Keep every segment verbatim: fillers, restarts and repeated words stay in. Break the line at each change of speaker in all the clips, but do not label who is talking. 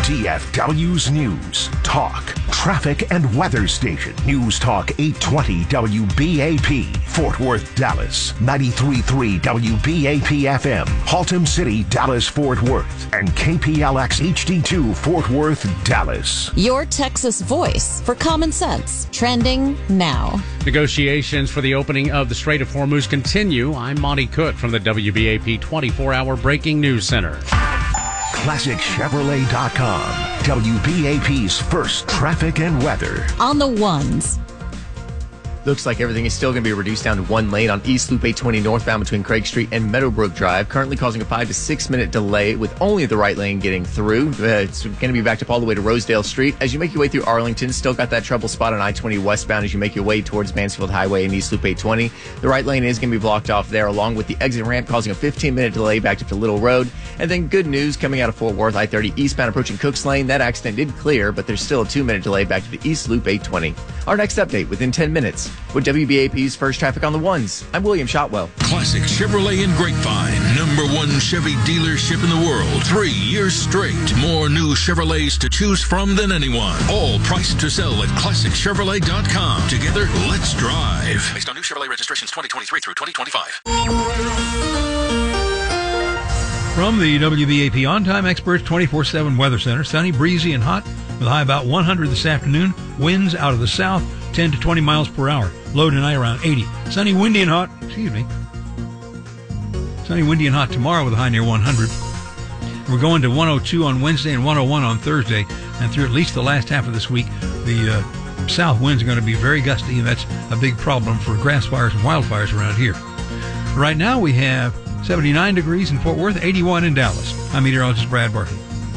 D F W's News, Talk, Traffic and Weather Station. News Talk eight twenty W B A P, Fort Worth, Dallas. ninety-three point three W B A P F M, Haltom City, Dallas, Fort Worth. And K P L X H D two, Fort Worth, Dallas.
Your Texas voice for common sense. Trending now.
Negotiations for the opening of the Strait of Hormuz continue. I'm Monty Cook from the W B A P twenty-four hour Breaking News Center.
Classic Chevrolet dot com, W B A P's first traffic and weather.
On the ones.
Looks like everything is still going to be reduced down to one lane on East Loop eight twenty northbound between Craig Street and Meadowbrook Drive, currently causing a five to six minute delay with only the right lane getting through. Uh, it's going to be backed up all the way to Rosedale Street. As you make your way through Arlington, still got that trouble spot on I twenty westbound as you make your way towards Mansfield Highway and East Loop eight twenty. The right lane is going to be blocked off there, along with the exit ramp, causing a fifteen minute delay backed up to Little Road. And then good news coming out of Fort Worth, I thirty eastbound approaching Cooks Lane. That accident did clear, but there's still a two minute delay back to the East Loop eight twenty. Our next update within ten minutes with W B A P's first traffic on the ones. I'm William Shotwell.
Classic Chevrolet in Grapevine, number one Chevy dealership in the world. Three years straight. More new Chevrolets to choose from than anyone. All priced to sell at Classic Chevrolet dot com. Together, let's drive. Based on new Chevrolet registrations twenty twenty-three through twenty twenty-five.
From the W B A P On-Time Experts twenty-four seven Weather Center, sunny, breezy, and hot with a high about one hundred this afternoon. Winds out of the south, ten to twenty miles per hour. Low tonight around eighty. Sunny, windy, and hot. Excuse me. Sunny, windy, and hot tomorrow with a high near one hundred. We're going to one oh two on Wednesday and one oh one on Thursday. And through at least the last half of this week, the uh, south winds are going to be very gusty, and that's a big problem for grass fires and wildfires around here. Right now we have seventy-nine degrees in Fort Worth, eighty-one in Dallas. I'm meteorologist Brad Barton.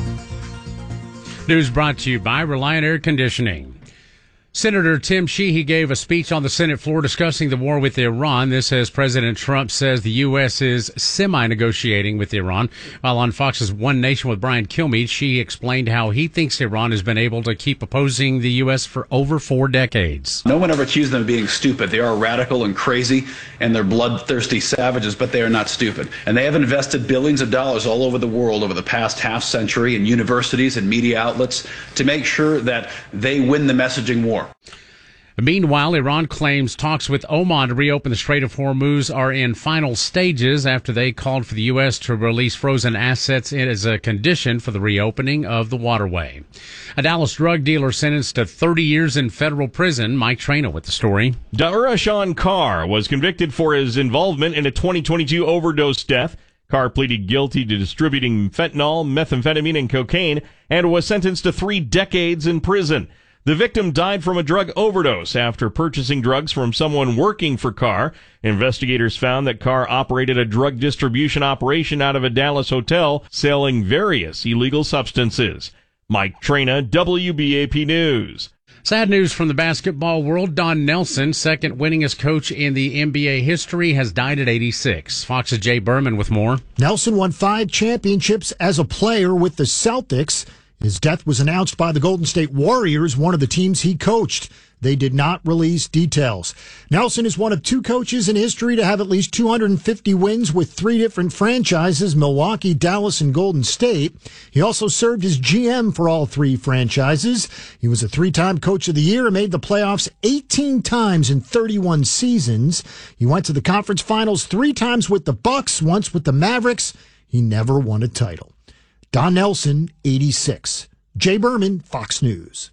News brought to you by Reliant Air Conditioning. Senator Tim Sheehy gave a speech on the Senate floor discussing the war with Iran. This as President Trump says the U S is semi-negotiating with Iran. While on Fox's One Nation with Brian Kilmeade, Sheehy explained how he thinks Iran has been able to keep opposing the U S for over four decades.
No one ever accused them of being stupid. They are radical and crazy, and they're bloodthirsty savages, but they are not stupid. And they have invested billions of dollars all over the world over the past half century in universities and media outlets to make sure that they win the messaging war.
Meanwhile, Iran claims talks with Oman to reopen the Strait of Hormuz are in final stages after they called for the U S to release frozen assets as a condition for the reopening of the waterway. A Dallas drug dealer sentenced to thirty years in federal prison. Mike Traina with the story.
Darashon Carr was convicted for his involvement in a twenty twenty-two overdose death. Carr pleaded guilty to distributing fentanyl, methamphetamine, and cocaine and was sentenced to three decades in prison. The victim died from a drug overdose after purchasing drugs from someone working for Carr. Investigators found that Carr operated a drug distribution operation out of a Dallas hotel, selling various illegal substances. Mike Traina, W B A P News.
Sad news from the basketball world. Don Nelson, second winningest coach in the N B A history, has died at eighty-six. Fox's Jay Berman with more.
Nelson won five championships as a player with the Celtics. His death was announced by the Golden State Warriors, one of the teams he coached. They did not release details. Nelson is one of two coaches in history to have at least two hundred fifty wins with three different franchises, Milwaukee, Dallas, and Golden State. He also served as G M for all three franchises. He was a three-time Coach of the Year and made the playoffs eighteen times in thirty-one seasons. He went to the conference finals three times with the Bucks, once with the Mavericks. He never won a title. Don Nelson, eighty-six. Jay Berman, Fox News.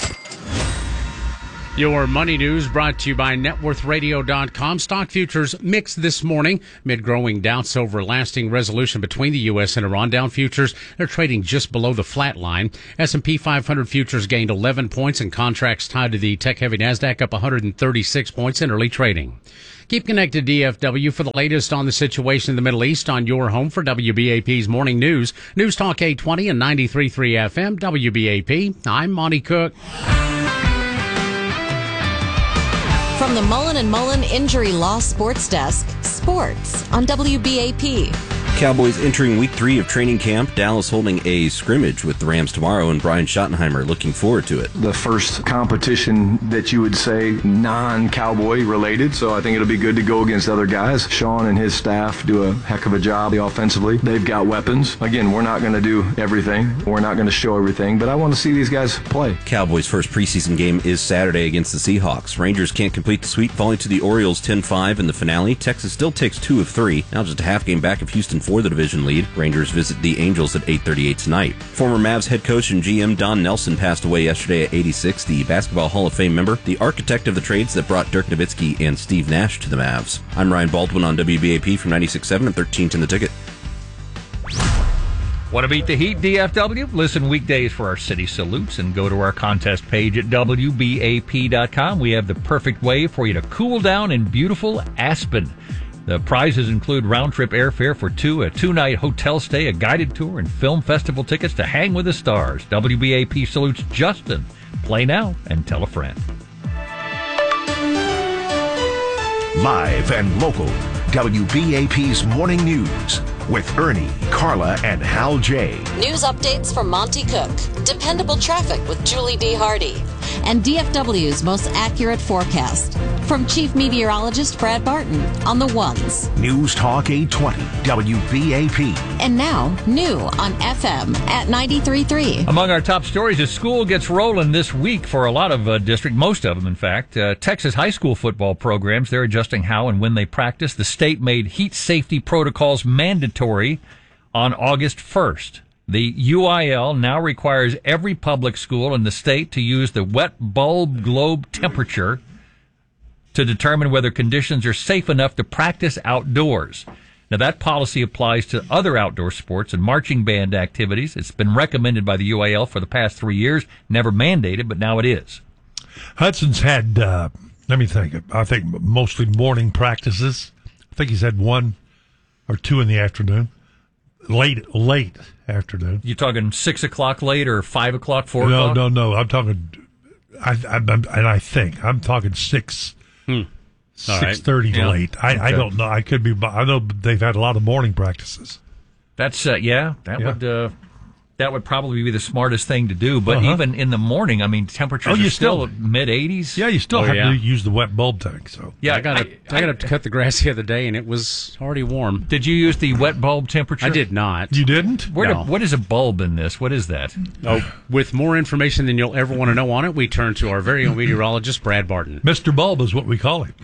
Your money news brought to you by net worth radio dot com. Stock futures mixed this morning amid growing doubts over lasting resolution between the U S and Iran. Down futures, they're trading just below the flat line. S and P five hundred futures gained eleven points, and contracts tied to the tech-heavy NASDAQ up one hundred thirty-six points in early trading. Keep connected, D F W, for the latest on the situation in the Middle East on your home for W B A P's Morning News. News Talk eight twenty and ninety-three point three F M, W B A P. I'm Monty Cook.
From the Mullen and Mullen Injury Law Sports Desk, sports on W B A P.
Cowboys entering week three of training camp. Dallas holding a scrimmage with the Rams tomorrow, and Brian Schottenheimer looking forward to it.
The first competition that you would say non-Cowboy related, so I think it'll be good to go against other guys. Sean and his staff do a heck of a job offensively. They've got weapons. Again, we're not going to do everything. We're not going to show everything, but I want to see these guys play.
Cowboys' first preseason game is Saturday against the Seahawks. Rangers can't complete the sweep, falling to the Orioles ten five in the finale. Texas still takes two of three, now just a half game back of Houston for the division lead. Rangers visit the Angels at eight thirty-eight tonight. Former Mavs head coach and G M Don Nelson passed away yesterday at eighty-six, the Basketball Hall of Fame member, the architect of the trades that brought Dirk Nowitzki and Steve Nash to the Mavs. I'm Ryan Baldwin on W B A P from ninety-six point seven and thirteen ten The Ticket.
Want to beat the heat, D F W? Listen weekdays for our city salutes and go to our contest page at W B A P dot com. We have the perfect way for you to cool down in beautiful Aspen. The prizes include round-trip airfare for two, a two-night hotel stay, a guided tour, and film festival tickets to hang with the stars. W B A P salutes Justin. Play now and tell a friend.
Live and local, W B A P's Morning News with Ernie, Carla, and Hal J.
News updates from Monty Cook, dependable traffic with Julie D. Hardy, and D F W's most accurate forecast from Chief Meteorologist Brad Barton on the ones.
News Talk eight twenty, W B A P.
And now, new on F M at ninety-three point three.
Among our top stories, as school gets rolling this week for a lot of uh, districts, most of them, in fact. Uh, Texas high school football programs, they're adjusting how and when they practice. The state made heat safety protocols mandatory on August first. The U I L now requires every public school in the state to use the wet bulb globe temperature to determine whether conditions are safe enough to practice outdoors. Now, that policy applies to other outdoor sports and marching band activities. It's been recommended by the U I L for the past three years, never mandated, but now it is.
Hudson's had, uh, let me think, I think mostly morning practices. I think he's had one or two in the afternoon. Late, late afternoon.
You talking six o'clock late or five o'clock, four
no,
o'clock?
No, no, no. I'm talking, I, I, I'm, and I think I'm talking six,
hmm.
six thirty
right. yeah.
late. I,
Okay.
I don't know. I could be. I know they've had a lot of morning practices.
That's uh, yeah. That
Yeah.
would uh, that would probably be the smartest thing to do. But
Uh-huh.
even in the morning, I mean, temperatures
Oh, you
are still,
still-
mid eighties.
Yeah, you still
Oh,
have
yeah.
to use the wet bulb tank. So
Yeah,
I got
I-
to I, got to cut the grass the other day, and it was already warm.
Did you use the wet bulb temperature?
I did not.
you didn't.
Where
No.
do, what is a bulb in this? What is that?
Oh, with more information than you'll ever want to know on it, we turn to our very own meteorologist, Brad Barton.
Mister Bulb is what we call him.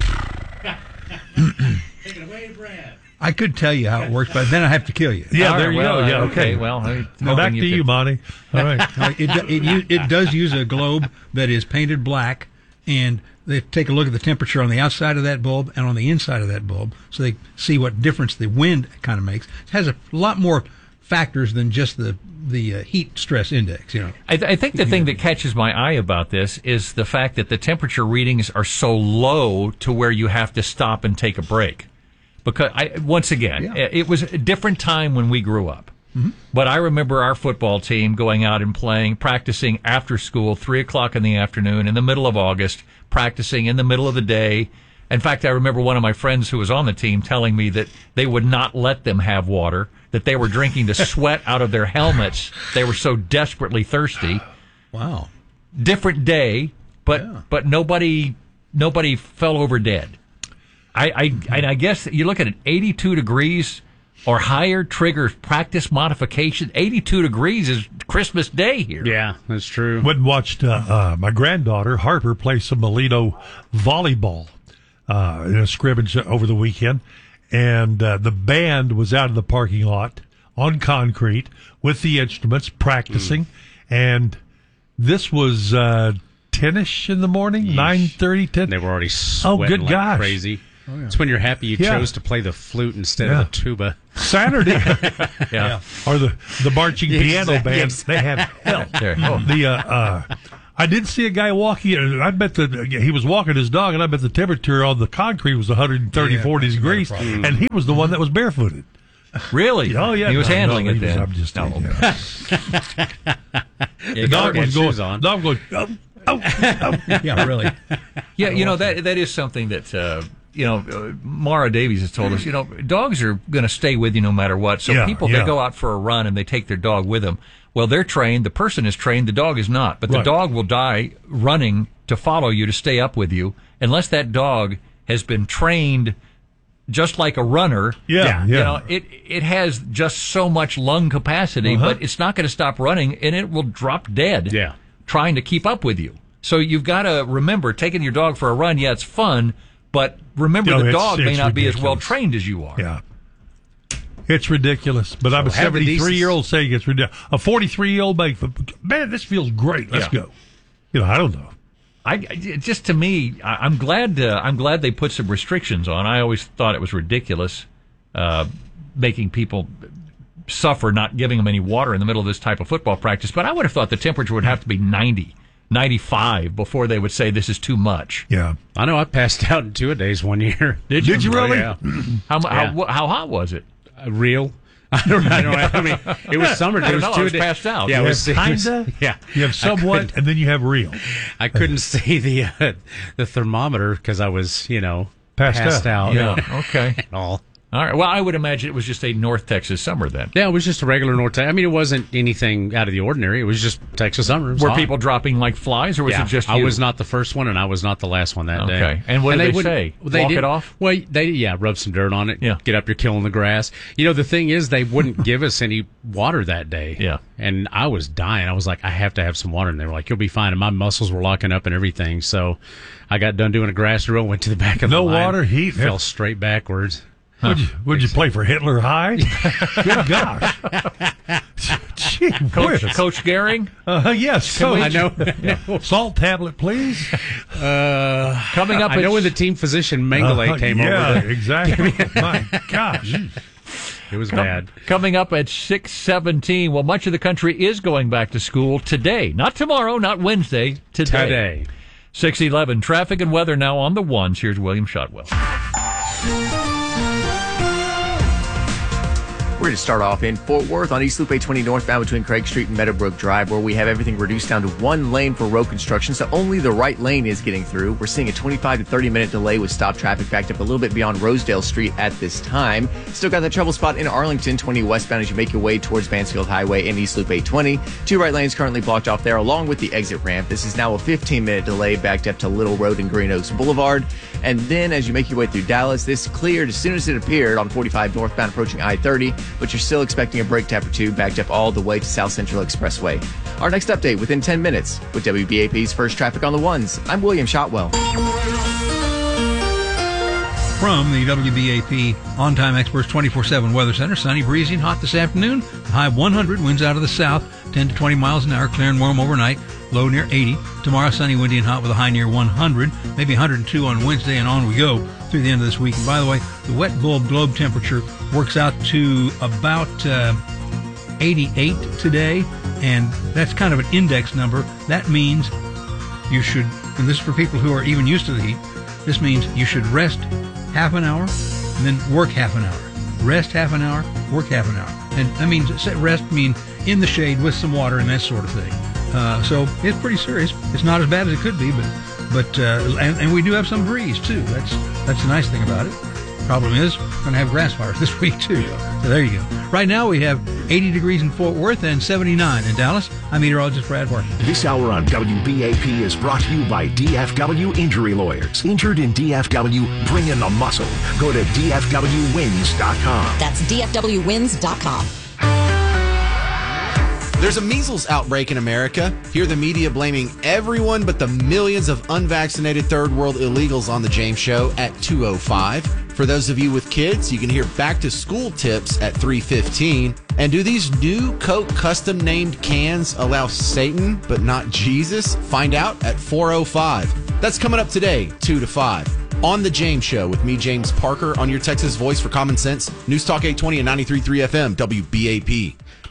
Take it away, Brad.
I could tell you how it works, but then I have to kill you.
Yeah,
All
there
right,
you
well,
go. Yeah,
uh,
okay.
Well, I-
Now back
hoping
to you,
could-
Monty. All right.
Uh, it, it, it, it does use a globe that is painted black, and they take a look at the temperature on the outside of that bulb and on the inside of that bulb, so they see what difference the wind kind of makes. It has a lot more factors than just the the uh, heat stress index. You know,
I, th- I think the thing that catches my eye about this is the fact that the temperature readings are so low to where you have to stop and take a break. Because I, once again,
Yeah.
it was a different time when we grew up.
Mm-hmm.
But I remember our football team going out and playing, practicing after school, three o'clock in the afternoon, in the middle of August, practicing in the middle of the day. In fact, I remember one of my friends who was on the team telling me that they would not let them have water, that they were drinking the sweat out of their helmets. They were so desperately thirsty.
wow.
Different day, but
Yeah.
but nobody nobody fell over dead. I, I and I guess you look at it, eighty-two degrees or higher triggers practice modification. eighty-two degrees is Christmas Day here.
Yeah, that's true.
Went and watched uh, uh, my granddaughter Harper play some Molino volleyball uh, in a scrimmage over the weekend, and uh, the band was out in the parking lot on concrete with the instruments practicing, mm. and this was uh, ten-ish in the morning, nine thirty, ten.
They were already sweating
oh, good
like
gosh.
crazy. Oh, yeah. It's when you're happy you
Yeah.
chose to play the flute instead
Yeah.
of the tuba.
Saturday,
Yeah.
or the the marching piano
Exactly,
band.
exactly.
They have hell.
There. Oh.
The uh, uh, I did see a guy walking. and I bet the he was walking his dog, and I bet the temperature on the concrete was one hundred thirty,
Yeah,
forty
that's
degrees,
not a problem.
and he was the one that was barefooted.
Really?
Oh yeah,
He was
No,
handling
no,
it
he was-
then.
I'm just
No.
yeah.
Yeah,
The dog
had
was going.
shoes on.
Dog going. Oh, oh, oh.
Yeah, really.
Yeah, you know that that is something that uh, you know, uh, Mara Davies has told us, you know, dogs are going to stay with you no matter what. So
Yeah,
people,
yeah.
they go out for a run and they take their dog with them. Well, they're trained. The person is trained. The dog is not. But the
Right.
dog will die running to follow you, to stay up with you, unless that dog has been trained just like a runner.
Yeah, yeah.
You know, it, it has just so much lung capacity,
Uh-huh.
but it's not going to stop running, and it will drop dead
Yeah.
trying to keep up with you. So you've got to remember, taking your dog for a run, yeah, it's fun, but remember
No,
the
it's-
dog may
it's
not be as well
ridiculous.
trained as you are.
Yeah. It's ridiculous. But I'm a
having these-
seventy-three-year-old saying it's ridiculous. A forty-three-year-old make, man, this feels great. Let's
Yeah.
go. You know, I don't know.
I, I- just to me, I, I'm glad. Uh, I'm glad they put some restrictions on. I always thought it was ridiculous, uh, making people suffer not giving them any water in the middle of this type of football practice. But I would have thought the temperature would have to be ninety, ninety-five before they would say this is too much.
Yeah.
I know I passed out in two-a-days one year.
Did you?
Did you really?
Yeah.
How, mu-
Yeah.
how how hot was it?
Uh, real. I don't, I don't I mean, it was summer.
I
It
don't
was
know, I
two
was
days.
passed out.
Yeah, it
You
was,
have
it was-
kinda,
yeah.
You have
I
somewhat,
couldn't-
and then you have real.
I couldn't see the uh, the thermometer because I was, you know,
Passed
passed
out.
out.
Yeah. Okay.
and all.
All right. Well, I would imagine it was just a North Texas summer then.
Yeah, it was just a regular North Texas. I mean, it wasn't anything out of the ordinary. It was just Texas summer. It was
Were
hot.
people dropping like flies, or was
Yeah,
it just
I
you?
was not the first one, and I was not the last one that
Okay.
day.
And what did they
wouldn't-
say?
They
Walk
did-
it off?
Well, they yeah, rub some dirt on it.
Yeah.
Get up, you're killing the grass. You know, the thing is, they wouldn't give us any water that day.
Yeah.
And I was dying. I was like, I have to have some water, and they were like, you'll be fine. And my muscles were locking up and everything. So I got done doing a grass drill, went to the back of
No
the line,
water, heat.
fell straight backwards.
Would you, would you play for Hitler High? Good gosh. Gee
Coach,
whiz.
Coach Gehring
Uh, yes, Coach.
I know.
Salt tablet, please.
Uh,
coming up.
I know
at-
when the team physician Mengele
Uh,
came
yeah,
over. There.
exactly. My gosh.
It was bad.
Coming up at six seventeen, well, much of the country is going back to school today. Not tomorrow, not Wednesday, today.
Today.
six eleven, traffic and weather now on the ones. Here's William Shotwell.
We're going to start off in Fort Worth on East Loop eight twenty northbound between Craig Street and Meadowbrook Drive, where we have everything reduced down to one lane for road construction, so only the right lane is getting through. We're seeing a twenty-five to thirty minute delay with stop traffic backed up a little bit beyond Rosedale Street at this time. Still got that trouble spot in Arlington, twenty westbound as you make your way towards Mansfield Highway and East Loop eight twenty. Two right lanes currently blocked off there, along with the exit ramp. This is now a fifteen minute delay backed up to Little Road and Green Oaks Boulevard. And then as you make your way through Dallas, this cleared as soon as it appeared on forty-five northbound approaching I thirty, but you're still expecting a brake tap or two backed up all the way to South Central Expressway. Our next update within ten minutes with W B A P's First Traffic on the Ones. I'm William Shotwell.
From the W B A P On-Time Experts twenty-four seven Weather Center, sunny, breezy, and hot this afternoon. High one hundred, winds out of the south, ten to twenty miles an hour, clear and warm overnight, low near eighty. Tomorrow, sunny, windy, and hot with a high near one hundred, maybe one hundred two on Wednesday, and on we go through the end of this week. And by the way, the wet globe globe temperature works out to about uh, eighty-eight today, and that's kind of an index number. That means you should, and this is for people who are even used to the heat, this means you should rest half an hour and then work half an hour. Rest half an hour, work half an hour. And that means, rest mean in the shade with some water and that sort of thing. Uh, so it's pretty serious. It's not as bad as it could be, but, but uh, and, and we do have some breeze too. That's, that's the nice thing about it. Problem is, we're going to have grass fires this week too. So there you go. Right now we have eighty degrees in Fort Worth and seventy-nine in Dallas. I'm meteorologist Brad Barton.
This hour on W B A P is brought to you by D F W Injury Lawyers. Injured in D F W, bring in the muscle. Go to D F W wins dot com.
That's D F W wins dot com.
There's a measles outbreak in America. Hear the media blaming everyone but the millions of unvaccinated third world illegals on The James Show at two oh five. For those of you with kids, you can hear back to school tips at three fifteen. And do these new Coke custom named cans allow Satan but not Jesus? Find out at four oh five. That's coming up today, two to five. On The James Show with me, James Parker, on your Texas voice for common sense. News Talk eight twenty and ninety-three point three F M, W B A P.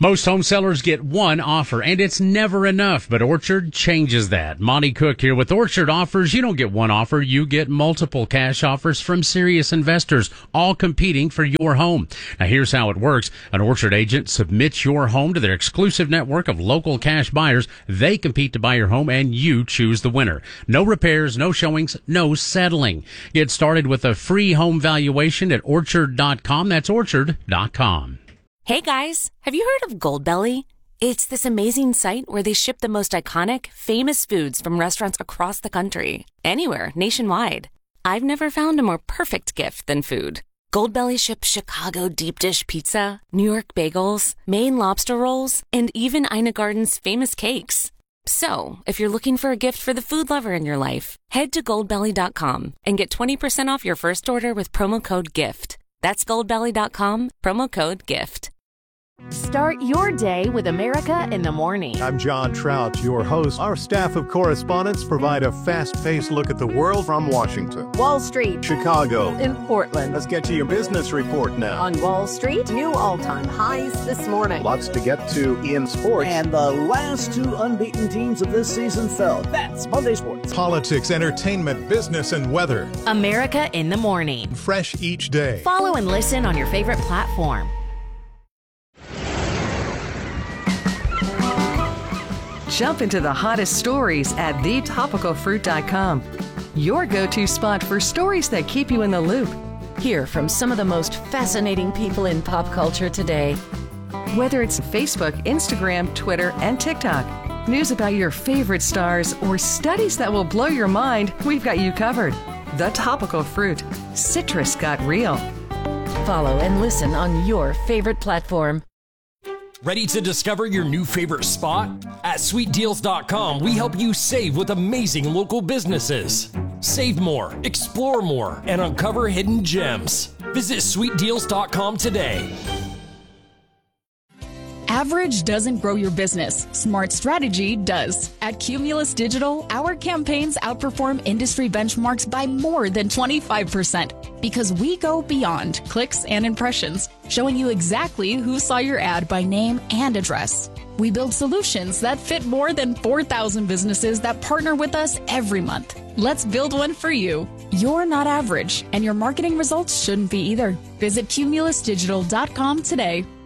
Most home sellers get one offer, and it's never enough, but Orchard changes that. Monty Cook here with Orchard Offers. You don't get one offer, you get multiple cash offers from serious investors, all competing for your home. Now, here's how it works. An Orchard agent submits your home to their exclusive network of local cash buyers. They compete to buy your home, and you choose the winner. No repairs, no showings, no settling. Get started with a free home valuation at orchard dot com. That's orchard dot com.
Hey guys, have you heard of Goldbelly? It's this amazing site where they ship the most iconic, famous foods from restaurants across the country, anywhere, nationwide. I've never found a more perfect gift than food. Goldbelly ships Chicago deep dish pizza, New York bagels, Maine lobster rolls, and even Ina Garden's famous cakes. So, if you're looking for a gift for the food lover in your life, head to goldbelly dot com and get twenty percent off your first order with promo code GIFT. That's goldbelly dot com, promo code GIFT.
Start your day with America in the Morning.
I'm John Trout, your host. Our staff of correspondents provide a fast-paced look at the world from Washington,
Wall Street,
Chicago,
and Portland.
Let's get to your business report now.
On Wall Street, new all-time highs this morning.
Lots to get to in sports.
And the last two unbeaten teams of this season fell. That's Monday Sports.
Politics, entertainment, business, and weather.
America in the Morning.
Fresh each day.
Follow and listen on your favorite platform.
Jump into the hottest stories at the topical fruit dot com. Your go-to spot for stories that keep you in the loop.
Hear from some of the most fascinating people in pop culture today.
Whether it's Facebook, Instagram, Twitter, and TikTok, news about your favorite stars, or studies that will blow your mind, we've got you covered. The Topical Fruit. Citrus got real.
Follow and listen on your favorite platform.
Ready to discover your new favorite spot? At sweet deals dot com, we help you save with amazing local businesses. Save more, explore more, and uncover hidden gems. Visit sweet deals dot com today.
Average doesn't grow your business. Smart strategy does. At Cumulus Digital, our campaigns outperform industry benchmarks by more than twenty-five percent because we go beyond clicks and impressions, showing you exactly who saw your ad by name and address. We build solutions that fit more than four thousand businesses that partner with us every month. Let's build one for you. You're not average, and your marketing results shouldn't be either. Visit cumulus digital dot com today.